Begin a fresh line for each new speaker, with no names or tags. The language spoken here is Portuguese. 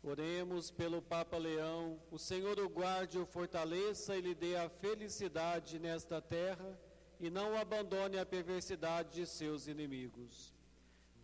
Oremos pelo Papa Leão. O Senhor o guarde, o fortaleça e lhe dê a felicidade nesta terra e não o abandone à perversidade de seus inimigos.